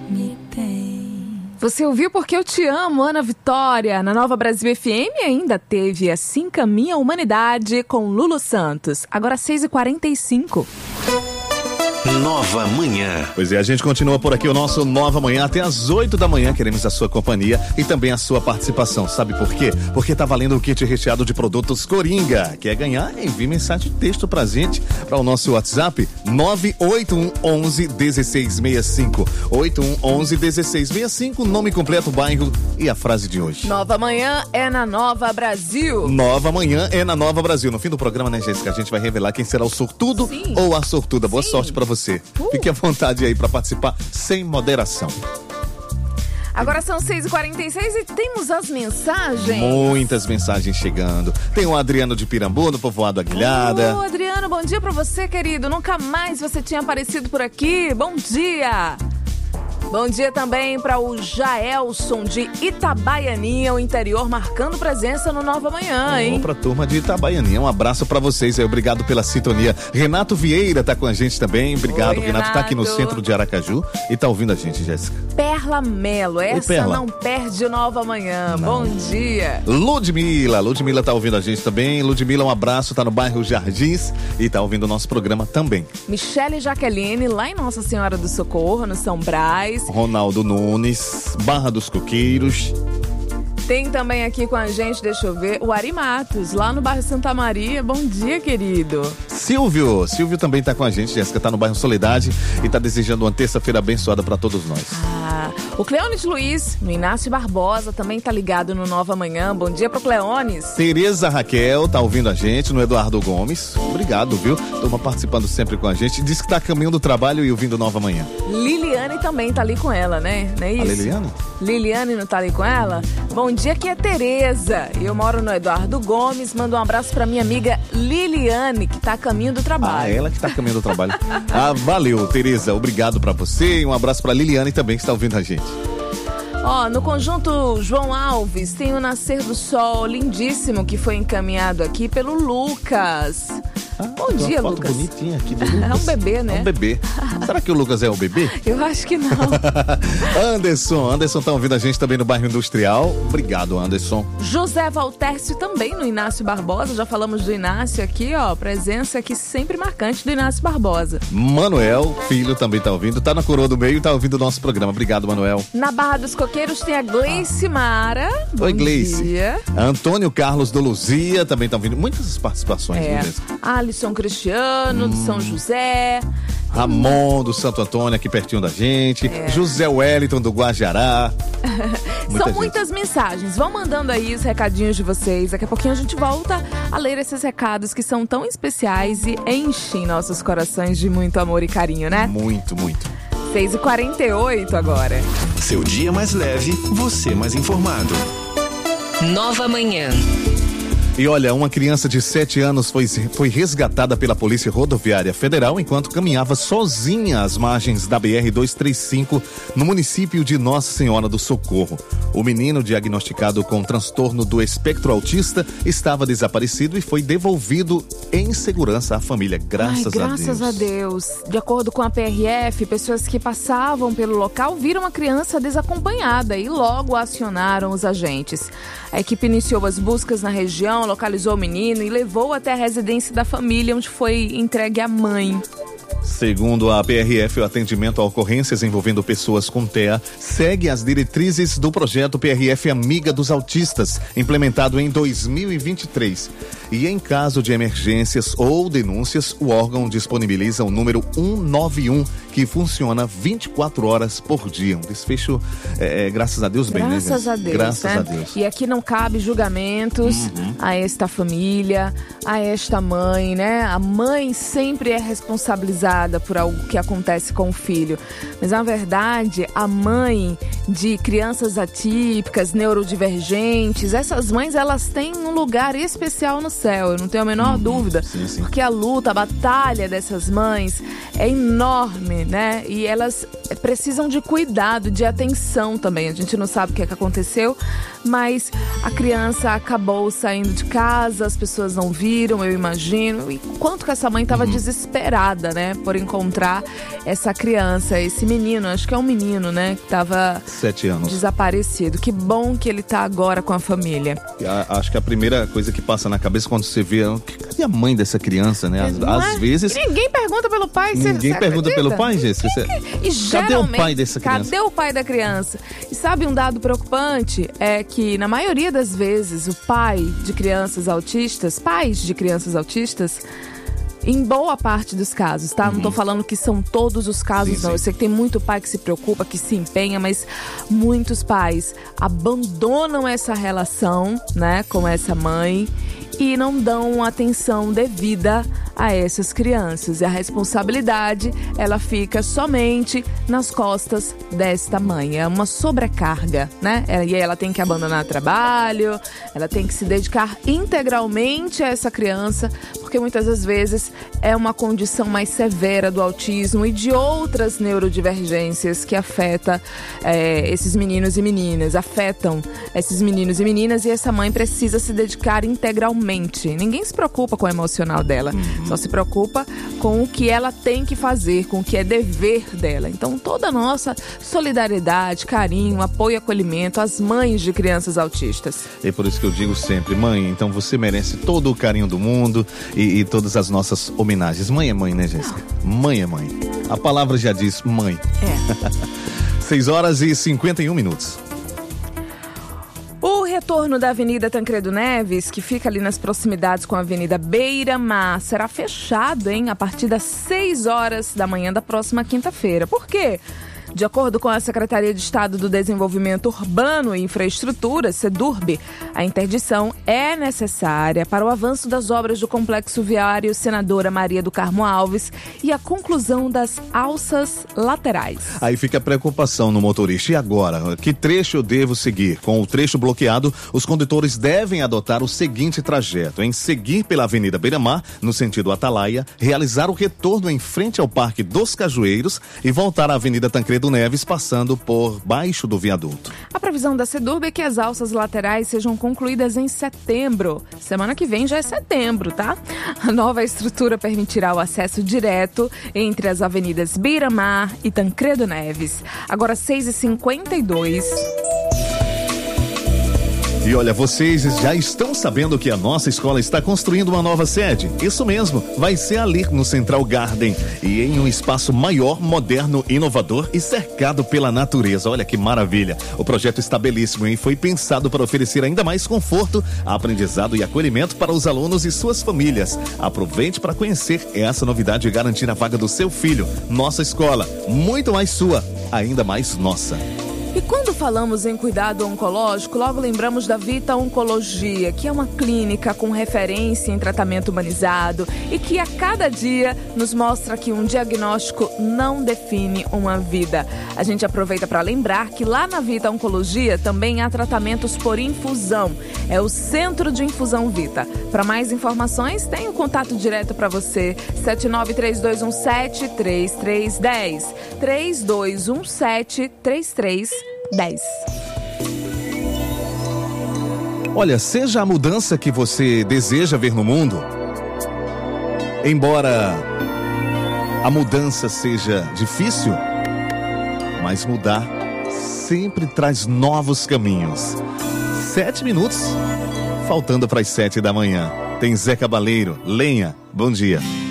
me tem. Você ouviu Porque Eu Te Amo, Ana Vitória. Na Nova Brasil FM ainda teve Assim Caminha a Humanidade com Lulu Santos. Agora 6h45. Nova Manhã. Pois é, a gente continua por aqui o nosso Nova Manhã até às 8 da manhã. Queremos a sua companhia e também a sua participação. Sabe por quê? Porque tá valendo o kit recheado de produtos Coringa. Quer ganhar? Envie mensagem de texto pra gente, para o nosso WhatsApp 981111665. 81111665, nome completo, bairro e a frase de hoje. Nova Manhã é na Nova Brasil. Nova Manhã é na Nova Brasil. No fim do programa, né, Jéssica? A gente vai revelar quem será o sortudo ou a sortuda. Boa sorte pra você. Fique à vontade aí para participar sem moderação. Agora são 6h46 e temos as mensagens. Muitas mensagens chegando. Tem o Adriano de Pirambu, no Povoado Aguilhada. Ô, Adriano, bom dia pra você, querido. Nunca mais você tinha aparecido por aqui. Bom dia. Bom dia também para o Jaelson de Itabaianinha, o interior, marcando presença no Nova Manhã, hein? Pra turma de Itabaianinha, um abraço para vocês aí, obrigado pela sintonia. Renato Vieira tá com a gente também, obrigado. Oi, Renato tá aqui no centro de Aracaju e tá ouvindo a gente, Jéssica. Perla Melo, essa Perla. não perde Nova Manhã, não. Bom dia. Ludmila tá ouvindo a gente também. Ludmila, um abraço, tá no bairro Jardins e tá ouvindo o nosso programa também. Michele Jaqueline, lá em Nossa Senhora do Socorro, no São Brás. Ronaldo Nunes, Barra dos Coqueiros. Tem também aqui com a gente, deixa eu ver, o Ari Matos, lá no bairro Santa Maria. Bom dia, querido. Silvio também tá com a gente, Jéssica, tá no bairro Soledade e tá desejando uma terça-feira abençoada para todos nós. O Cleones Luiz, no Inácio Barbosa, também tá ligado no Nova Manhã. Bom dia pro Cleones. Tereza Raquel tá ouvindo a gente, no Eduardo Gomes. Obrigado, viu? Turma participando sempre com a gente. Diz que tá a caminho do trabalho e ouvindo Nova Manhã. Liliane também tá ali com ela, né? Não é isso? A Liliane? Liliane não tá ali com ela? Bom dia, aqui é Tereza. Eu moro no Eduardo Gomes. Mando um abraço pra minha amiga Liliane, que tá a caminho do trabalho. Ela que tá a caminho do trabalho. Valeu, Tereza. Obrigado pra você e um abraço pra Liliane também, que está ouvindo a gente. No conjunto João Alves tem o Nascer do Sol lindíssimo que foi encaminhado aqui pelo Lucas. Bom dia, foto Lucas. Bonitinha aqui do Lucas. É um bebê, né? É um bebê. Será que o Lucas é o bebê? Eu acho que não. Anderson tá ouvindo a gente também no bairro Industrial. Obrigado, Anderson. José Valtércio também no Inácio Barbosa. Já falamos do Inácio aqui, presença aqui sempre marcante do Inácio Barbosa. Manuel, filho, também tá ouvindo. Tá na Coroa do Meio e tá ouvindo o nosso programa. Obrigado, Manuel. Na Barra dos Coqueiros tem a Gleice Mara. Oi, Gleice. Bom dia. Antônio Carlos do Luzia também tá ouvindo. Muitas participações, mesmo. Alisson Cristiano, do São José. Ramon do Santo Antônio, aqui pertinho da gente. José Wellington do Guajará. São muitas mensagens. Vão mandando aí os recadinhos de vocês. Daqui a pouquinho a gente volta a ler esses recados que são tão especiais e enchem nossos corações de muito amor e carinho, né? Muito, muito. 6h48 agora. Seu dia mais leve, você mais informado. Nova Manhã. E olha, uma criança de 7 anos foi resgatada pela Polícia Rodoviária Federal enquanto caminhava sozinha às margens da BR-235 no município de Nossa Senhora do Socorro. O menino, diagnosticado com transtorno do espectro autista, estava desaparecido e foi devolvido em segurança à família, graças a Deus. De acordo com a PRF, pessoas que passavam pelo local viram a criança desacompanhada e logo acionaram os agentes. A equipe iniciou as buscas na região, localizou o menino e levou até a residência da família, onde foi entregue à mãe. Segundo a PRF, o atendimento a ocorrências envolvendo pessoas com TEA segue as diretrizes do projeto PRF Amiga dos Autistas, implementado em 2023. E em caso de emergências ou denúncias, o órgão disponibiliza o número 191, que funciona 24 horas por dia. Um desfecho, graças a Deus, bem, né? Graças a Deus. Graças né? a Deus. E aqui não cabe julgamentos a esta família, a esta mãe, né? A mãe sempre é responsabilizada por algo que acontece com o filho. Mas, na verdade, a mãe de crianças atípicas, neurodivergentes, essas mães, elas têm um lugar especial no céu, eu não tenho a menor dúvida. Sim. Porque a luta, a batalha dessas mães é enorme, né? E elas precisam de cuidado, de atenção também. A gente não sabe o que aconteceu, mas a criança acabou saindo de casa, as pessoas não viram, eu imagino. E quanto que essa mãe estava desesperada, né? Por encontrar essa criança, esse menino, acho que é um menino, né? Que estava 7 anos. Desaparecido. Que bom que ele tá agora com a família. Acho que a primeira coisa que passa na cabeça quando você vê, cadê a mãe dessa criança, né? Às vezes... E ninguém pergunta pelo pai. Ninguém pergunta pelo pai, Jéssica? Cadê o pai dessa criança? Cadê o pai da criança? E sabe um dado preocupante? É que na maioria das vezes o pai de crianças autistas, pais de crianças autistas, em boa parte dos casos, tá? Não tô falando que são todos os casos, sim. não. Eu sei que tem muito pai que se preocupa, que se empenha, mas muitos pais abandonam essa relação, né, com essa mãe e não dão atenção devida a essas crianças. E a responsabilidade, ela fica somente nas costas desta mãe. É uma sobrecarga, né? E aí ela tem que abandonar trabalho, ela tem que se dedicar integralmente a essa criança, porque muitas das vezes é uma condição mais severa do autismo e de outras neurodivergências que afetam esses meninos e meninas, e essa mãe precisa se dedicar integralmente. Ninguém se preocupa com o emocional dela, só se preocupa com o que ela tem que fazer, com o que é dever dela. Então toda a nossa solidariedade, carinho, apoio e acolhimento às mães de crianças autistas. É por isso que eu digo sempre, mãe, então você merece todo o carinho do mundo e todas as nossas homenagens. Mãe é mãe, né, Jéssica? Mãe é mãe. A palavra já diz mãe. 6h51. O retorno da Avenida Tancredo Neves, que fica ali nas proximidades com a Avenida Beira-Mar, será fechado, a partir das 6h da manhã da próxima quinta-feira. Por quê? De acordo com a Secretaria de Estado do Desenvolvimento Urbano e Infraestrutura, SEDURB, a interdição é necessária para o avanço das obras do Complexo Viário Senadora Maria do Carmo Alves e a conclusão das alças laterais. Aí fica a preocupação no motorista. E agora? Que trecho eu devo seguir? Com o trecho bloqueado, os condutores devem adotar o seguinte trajeto: seguir pela Avenida Beira-Mar, no sentido Atalaia, realizar o retorno em frente ao Parque dos Cajueiros e voltar à Avenida Tancredo Neves, passando por baixo do viaduto. A previsão da SEDURB é que as alças laterais sejam concluídas em setembro. Semana que vem já é setembro, tá? A nova estrutura permitirá o acesso direto entre as avenidas Beira-Mar e Tancredo Neves. Agora 6h52. E olha, vocês já estão sabendo que a nossa escola está construindo uma nova sede? Isso mesmo, vai ser ali no Central Garden e em um espaço maior, moderno, inovador e cercado pela natureza. Olha que maravilha! O projeto está belíssimo e foi pensado para oferecer ainda mais conforto, aprendizado e acolhimento para os alunos e suas famílias. Aproveite para conhecer essa novidade e garantir a vaga do seu filho. Nossa escola, muito mais sua, ainda mais nossa. E quando falamos em cuidado oncológico, logo lembramos da Vita Oncologia, que é uma clínica com referência em tratamento humanizado e que a cada dia nos mostra que um diagnóstico não define uma vida. A gente aproveita para lembrar que lá na Vita Oncologia também há tratamentos por infusão. É o Centro de Infusão Vita. Para mais informações, tem o contato direto para você, 7932173310, 32173310. Olha, seja a mudança que você deseja ver no mundo, embora a mudança seja difícil, mas mudar sempre traz novos caminhos. 7 minutos, faltando para as 7 da manhã. Tem Zé Cabaleiro, Lenha, bom dia.